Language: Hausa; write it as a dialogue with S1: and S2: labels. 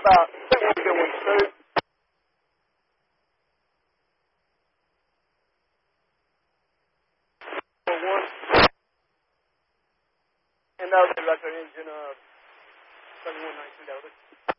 S1: about 1.2. And that was the record engine of 7192.